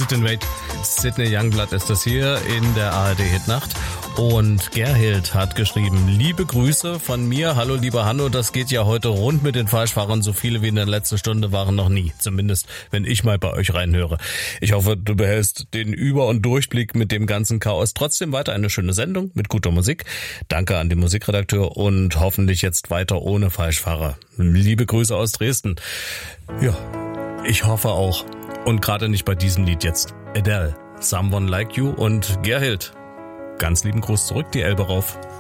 Ethan Wade, Sydney Youngblood ist das hier in der ARD-Hitnacht. Und Gerhild hat geschrieben, liebe Grüße von mir. Hallo lieber Hanno, das geht ja heute rund mit den Falschfahrern. So viele wie in der letzten Stunde waren noch nie. Zumindest, wenn ich mal bei euch reinhöre. Ich hoffe, du behältst den Über- und Durchblick mit dem ganzen Chaos. Trotzdem weiter eine schöne Sendung mit guter Musik. Danke an den Musikredakteur und hoffentlich jetzt weiter ohne Falschfahrer. Liebe Grüße aus Dresden. Ja, ich hoffe auch. Und gerade nicht bei diesem Lied jetzt. Adele, Someone Like You und Gerhild. Ganz lieben Gruß zurück, die Elbe rauf.